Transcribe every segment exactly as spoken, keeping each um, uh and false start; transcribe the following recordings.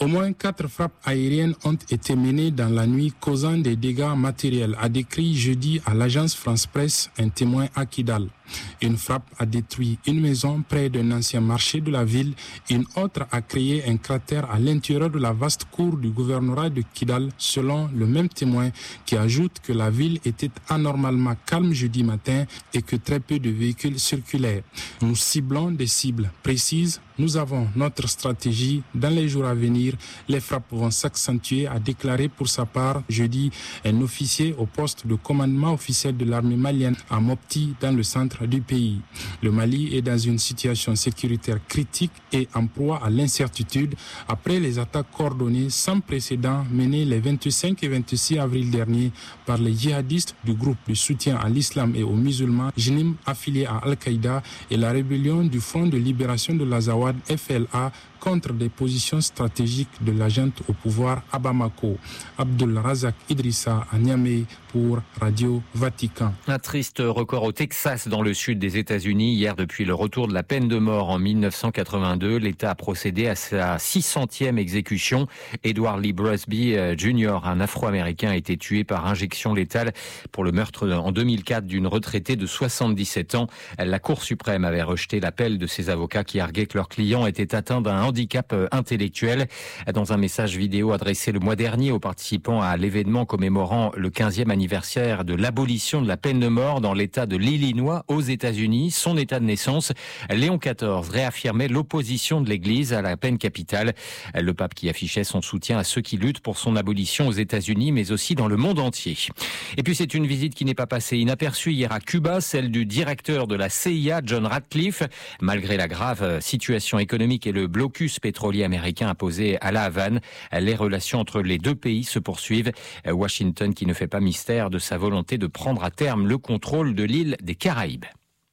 Au moins quatre frappes aériennes ont été menées dans la nuit, causant des dégâts matériels, a décrit jeudi à l'agence France-Presse un témoin à Kidal. Une frappe a détruit une maison près d'un ancien marché de la ville. Une autre a créé un cratère à l'intérieur de la vaste cour du gouvernorat de Kidal, selon le même témoin, qui ajoute que la ville était anormalement calme jeudi matin et que très peu de véhicules circulaient. Nous ciblons des cibles précises. Nous avons notre stratégie. Dans les jours à venir, les frappes vont s'accentuer, a déclaré pour sa part jeudi un officier au poste de commandement officiel de l'armée malienne à Mopti, dans le centre du pays. Le Mali est dans une situation sécuritaire critique et en proie à l'incertitude après les attaques coordonnées sans précédent menées les vingt-cinq et vingt-six avril dernier par les djihadistes du groupe de soutien à l'islam et aux musulmans, J N I M affilié à Al-Qaïda, et la rébellion du Front de libération de l'Azawad F L A contre des positions stratégiques de la junte au pouvoir à Bamako. Abdul Razak Idrissa à Niamey pour Radio Vatican. Un triste record au Texas, dans le sud des États-Unis. Hier, depuis le retour de la peine de mort en dix-neuf cent quatre-vingt-deux, l'État a procédé à sa six centième exécution. Edward Lee Busby Junior, un Afro-Américain, a été tué par injection létale pour le meurtre en deux mille quatre d'une retraitée de soixante-dix-sept ans. La Cour suprême avait rejeté l'appel de ses avocats qui arguaient que leur client était atteint d'un handicap intellectuel. Dans un message vidéo adressé le mois dernier aux participants à l'événement commémorant le quinzième anniversaire de l'abolition de la peine de mort dans l'État de l'Illinois aux États-Unis, son état de naissance, Léon quatorze réaffirmait l'opposition de l'Église à la peine capitale. Le pape qui affichait son soutien à ceux qui luttent pour son abolition aux États-Unis, mais aussi dans le monde entier. Et puis c'est une visite qui n'est pas passée inaperçue hier à Cuba, celle du directeur de la C I A, John Ratcliffe. Malgré la grave situation économique et le blocus pétrolier américain imposé à La Havane, les relations entre les deux pays se poursuivent. Washington qui ne fait pas mystère de sa volonté de prendre à terme le contrôle de l'île des Caraïbes.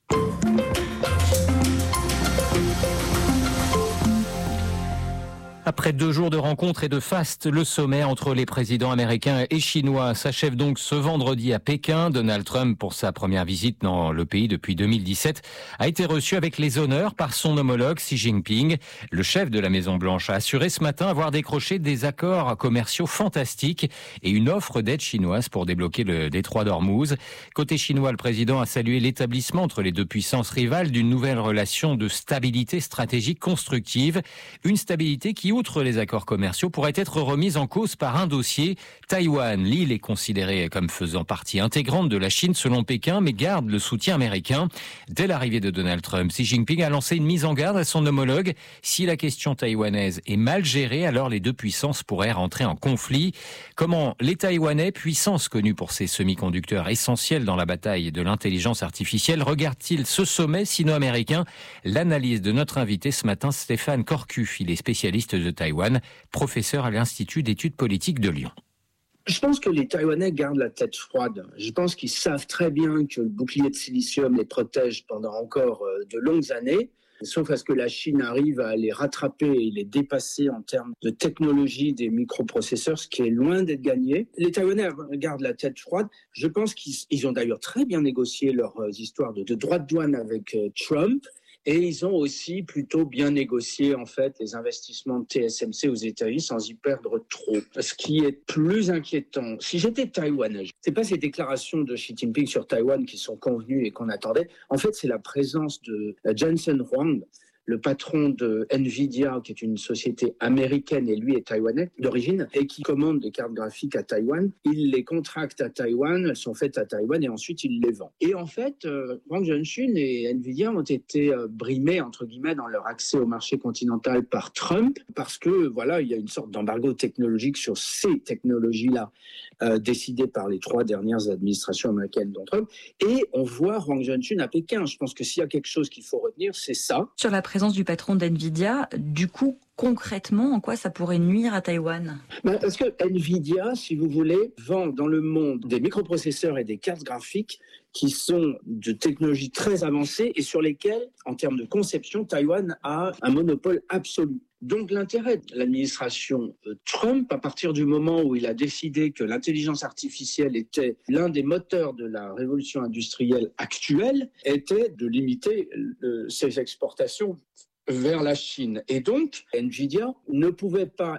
Après deux jours de rencontres et de faste, le sommet entre les présidents américains et chinois s'achève donc ce vendredi à Pékin. Donald Trump, pour sa première visite dans le pays depuis deux mille dix-sept, a été reçu avec les honneurs par son homologue Xi Jinping. Le chef de la Maison-Blanche a assuré ce matin avoir décroché des accords commerciaux fantastiques et une offre d'aide chinoise pour débloquer le détroit d'Ormuz. Côté chinois, le président a salué l'établissement entre les deux puissances rivales d'une nouvelle relation de stabilité stratégique constructive. Une stabilité qui, outre les accords commerciaux, pourrait être remise en cause par un dossier. Taïwan, l'île est considérée comme faisant partie intégrante de la Chine selon Pékin, mais garde le soutien américain. Dès l'arrivée de Donald Trump, Xi Jinping a lancé une mise en garde à son homologue. Si la question taïwanaise est mal gérée, alors les deux puissances pourraient rentrer en conflit. Comment les Taïwanais, puissance connue pour ses semi-conducteurs essentiels dans la bataille de l'intelligence artificielle, regardent-ils ce sommet sino-américain? L'analyse de notre invité ce matin, Stéphane Corcu, il est spécialiste de Taïwan, professeur à l'Institut d'études politiques de Lyon. Je pense que les Taïwanais gardent la tête froide. Je pense qu'ils savent très bien que le bouclier de silicium les protège pendant encore de longues années, sauf à ce que la Chine arrive à les rattraper et les dépasser en termes de technologie des microprocesseurs, ce qui est loin d'être gagné. Les Taïwanais gardent la tête froide. Je pense qu'ils ils ont d'ailleurs très bien négocié leurs histoires de, de droits de douane avec Trump. Et ils ont aussi plutôt bien négocié en fait les investissements de T S M C aux États-Unis sans y perdre trop. Ce qui est plus inquiétant, si j'étais taïwanais, c'est pas ces déclarations de Xi Jinping sur Taïwan qui sont convenues et qu'on attendait. En fait, c'est la présence de Jensen Huang, le patron de Nvidia, qui est une société américaine et lui est taïwanais d'origine, et qui commande des cartes graphiques à Taïwan. Il les contracte à Taïwan, elles sont faites à Taïwan et ensuite il les vend. Et en fait, euh, Wang Junshun et Nvidia ont été euh, brimés, entre guillemets, dans leur accès au marché continental par Trump, parce que voilà, il y a une sorte d'embargo technologique sur ces technologies-là, euh, décidé par les trois dernières administrations américaines dont Trump. Et on voit Wang Junshun à Pékin. Je pense que s'il y a quelque chose qu'il faut retenir, c'est ça. Sur la présence du patron d'Nvidia, du coup, concrètement, en quoi ça pourrait nuire à Taïwan? Ben parce que Nvidia, si vous voulez, vend dans le monde des microprocesseurs et des cartes graphiques qui sont de technologies très avancées et sur lesquelles, en termes de conception, Taïwan a un monopole absolu. Donc l'intérêt de l'administration Trump, à partir du moment où il a décidé que l'intelligence artificielle était l'un des moteurs de la révolution industrielle actuelle, était de limiter euh, ses exportations vers la Chine. Et donc, Nvidia ne pouvait pas